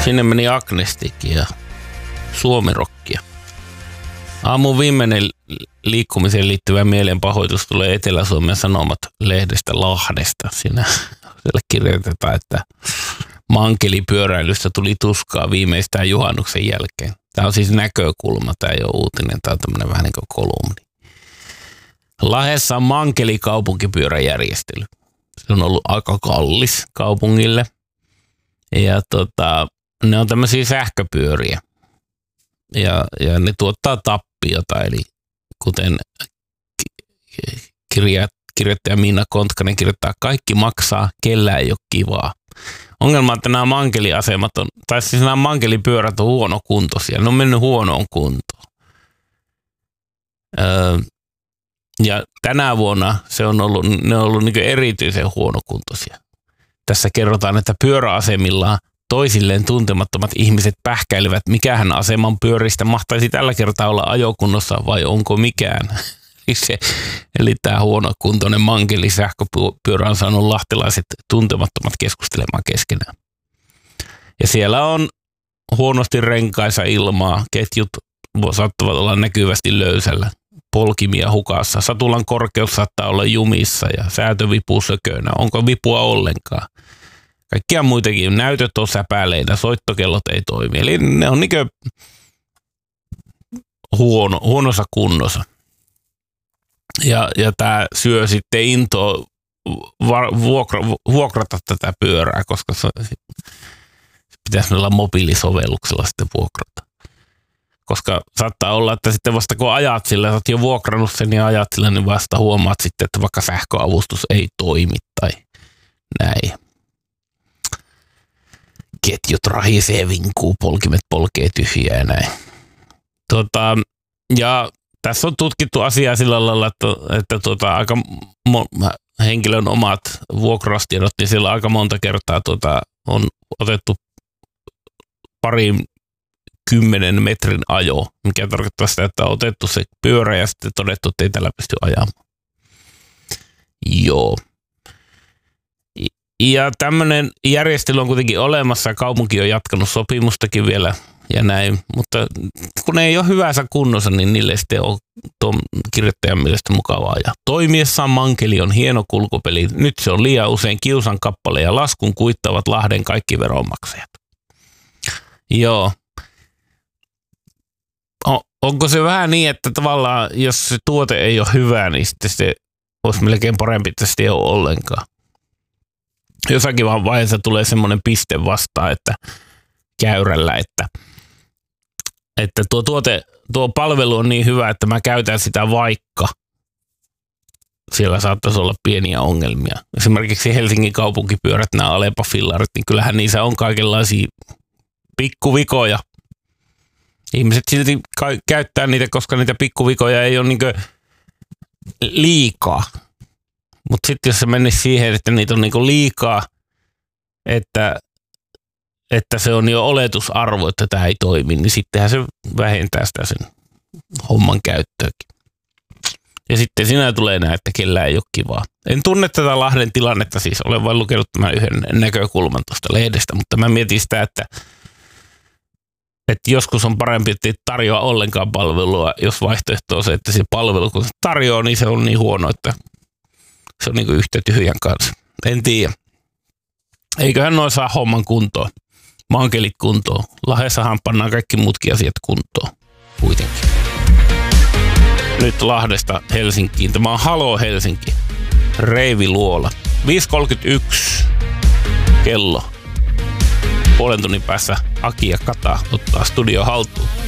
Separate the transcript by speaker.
Speaker 1: Sinne meni Agnestikki ja suomirokkia. Aamun viimeinen liikkumiseen liittyvä mielenpahoitus tulee Etelä-Suomen Sanomat-lehdestä Lahdesta. Siinä kirjoitetaan, että mankelipyöräilystä tuli tuskaa viimeistään juhannuksen jälkeen. Tämä on siis näkökulma, tämä ei ole uutinen, tämä on tämmöinen vähän niin kuin kolumni. Lahdessa on mankelikaupunkipyöräjärjestely. Se on ollut aika kallis kaupungille. Ja ne on tämmöisiä sähköpyöriä. Ja ne tuottaa tappiota, eli kuten kirjoittaja Minna Kontkanen kirjoittaa, kaikki maksaa, kellään ei ole kivaa. Ongelma on, että nämä mankeliasemat on, tai siis nämä mankelipyörät on huonokuntoisia, ne on mennyt huonoon kuntoon. Ja tänä vuonna ne on ollut niin erityisen huonokuntoisia. Tässä kerrotaan, että pyöräasemilla toisilleen tuntemattomat ihmiset pähkäilevät, mikähän aseman pyöristä mahtaisi tällä kertaa olla ajokunnossa vai onko mikään. Eli tämä huonokuntoinen mankelisähköpyörä on saanut lahtelaiset tuntemattomat keskustelemaan keskenään. Ja siellä on huonosti renkaisa ilmaa, ketjut saattavat olla näkyvästi löysällä, polkimia hukassa, satulan korkeus saattaa olla jumissa ja säätövipu sökönä. Onko vipua ollenkaan? Kaikkia muitakin. Näytöt on säpäleitä, soittokellot ei toimi. Eli ne on niinkö huonossa kunnossa. Ja tämä syö sitten intoa vuokrata tätä pyörää, koska se pitäisi olla mobiilisovelluksella sitten vuokrata. Koska saattaa olla, että sitten vasta kun ajat sillä, sä oot jo vuokrannut sen ja ajat sillä, niin vasta huomaat sitten, että vaikka sähköavustus ei toimi tai näin. Ketjut rahisee, vinkuu, polkimet polkee tyhjää ja näin. Ja tässä on tutkittu asiaa sillä lailla, että aika henkilön omat vuokraustiedot, niin siellä aika monta kertaa on otettu 20 metrin ajo, mikä tarkoittaa sitä, että on otettu se pyörä ja sitten todettu, että ei tällä pysty ajamaan. Joo. Ja tämmöinen järjestely on kuitenkin olemassa, kaupunki on jatkanut sopimustakin vielä ja näin, mutta kun ne ei ole hyvässä kunnossa, niin niille sitten on tuon kirjoittajan mielestä mukavaa. Ja toimiessaan mankeli on hieno kulkupeli, nyt se on liian usein kiusan kappale ja laskun kuittavat Lahden kaikki veronmaksajat. Joo. Onko se vähän niin, että tavallaan jos se tuote ei ole hyvä, niin sitten se olisi melkein parempi, että sitä ei ole ollenkaan. Jossakin vaiheessa tulee semmoinen piste vastaan, että käyrällä, että tuo palvelu on niin hyvä, että mä käytän sitä vaikka siellä saattaisi olla pieniä ongelmia. Esimerkiksi Helsingin kaupunkipyörät, nämä Alepa-fillarit, niin kyllähän niissä on kaikenlaisia pikkuvikoja. Ihmiset silti käyttää niitä, koska niitä pikkuvikoja ei ole niinkö liikaa. Mutta sitten jos se menisi siihen, että niitä on niinku liikaa, että se on jo oletusarvo, että tämä ei toimi, niin sittenhän se vähentää sitä sen homman käyttöäkin. Ja sitten siinä tulee näin, että kellään ei ole kivaa. En tunne tätä Lahden tilannetta, siis olen vain lukenut tämän yhden näkökulman tuosta lehdestä, mutta mä mietin sitä, että joskus on parempi, että ei tarjoa ollenkaan palvelua, jos vaihtoehto on se, että se palvelu, kun se tarjoaa, niin se on niin huono, että se on niin kuin yhtä tyhjän kanssa. En tiedä. Eiköhän noin saa homman kuntoon. Mankelit kuntoon. Lahdessahan pannaan kaikki muutkin asiat kuntoon. Kuitenkin. Nyt Lahdesta Helsinkiin. Tämä on Halo Helsinki. Reiviluola. 5.31 kello. Puolen tunnin päässä Aki ja Kata ottaa studio haltuun.